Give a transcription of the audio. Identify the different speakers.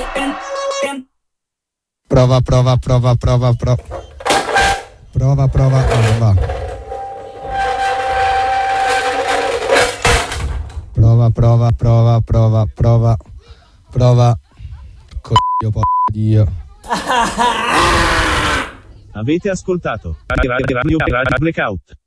Speaker 1: Prova. Prova. Va. Prova. Coglio Dio.
Speaker 2: Avete ascoltato Radio Blackout.